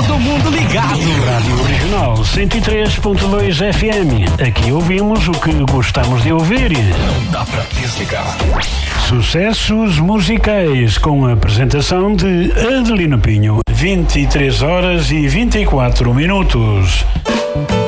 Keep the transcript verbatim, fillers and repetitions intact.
todo mundo ligado. Rádio Regional cento e três ponto dois F M. Aqui ouvimos o que gostamos de ouvir. Não dá pra desligar. Sucessos musicais com a apresentação de Adelino Pinho. vinte e três horas e vinte e quatro minutos.